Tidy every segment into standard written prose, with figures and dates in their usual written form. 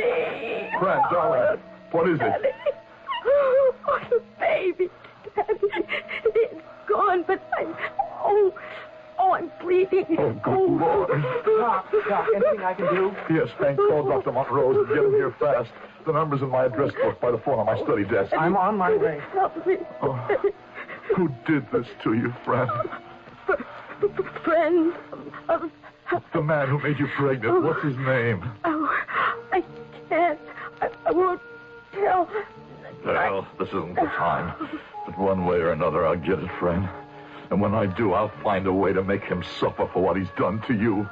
Daddy. Fran, darling, what is Daddy. it? Oh, the baby. Daddy. It's gone, but I'm bleeding. Oh, good Lord. Doc, anything I can do? Yes, Frank, call Dr. Montrose and get him here fast. The number's in my address book by the phone on my study desk. I'm on my way. Help me. Oh, who did this to you, Fran? Friend. The man who made you pregnant. What's his name? Oh, I can't. I won't tell. Well, this isn't the time. But one way or another, I'll get it, Fran. And when I do, I'll find a way to make him suffer for what he's done to you.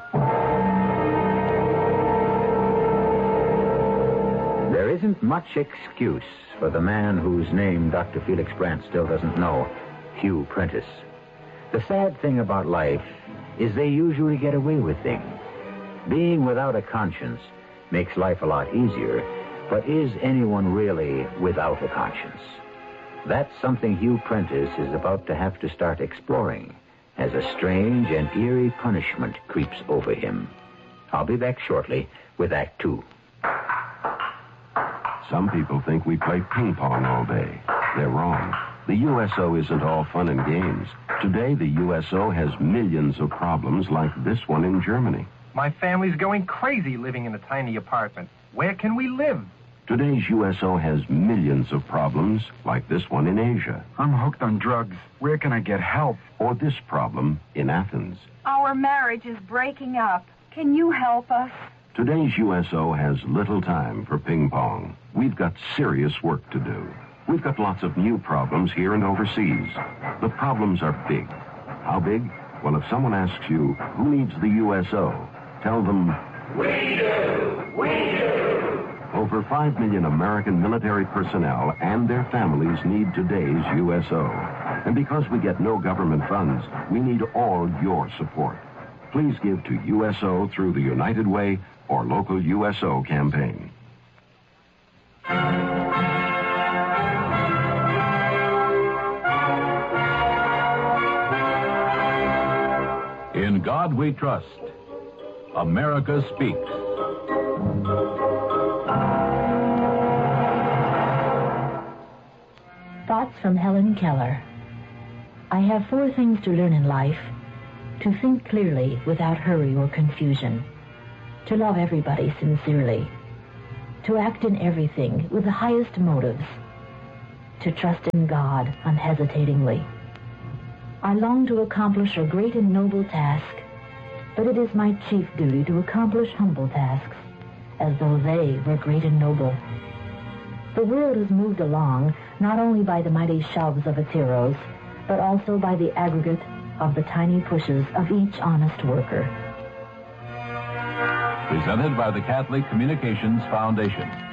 There isn't much excuse for the man whose name Dr. Felix Brandt still doesn't know, Hugh Prentice. The sad thing about life is they usually get away with things. Being without a conscience makes life a lot easier, but is anyone really without a conscience? That's something Hugh Prentice is about to have to start exploring as a strange and eerie punishment creeps over him. I'll be back shortly with Act 2. Some people think we play ping pong all day. They're wrong. The USO isn't all fun and games. Today, the USO has millions of problems like this one in Germany. My family's going crazy living in a tiny apartment. Where can we live? Today's USO has millions of problems like this one in Asia. I'm hooked on drugs. Where can I get help? Or this problem in Athens. Our marriage is breaking up. Can you help us? Today's USO has little time for ping pong. We've got serious work to do. We've got lots of new problems here and overseas. The problems are big. How big? Well, if someone asks you, who needs the USO? Tell them, we do! We do! Over 5 million American military personnel and their families need today's USO. And because we get no government funds, we need all your support. Please give to USO through the United Way or local USO campaign. In God we trust. America speaks. Thoughts from Helen Keller. I have 4 things to learn in life. To think clearly without hurry or confusion. To love everybody sincerely. To act in everything with the highest motives. To trust in God unhesitatingly. I long to accomplish a great and noble task, but it is my chief duty to accomplish humble tasks, as though they were great and noble. The world has moved along not only by the mighty shoves of its heroes, but also by the aggregate of the tiny pushes of each honest worker. Presented by the Catholic Communications Foundation.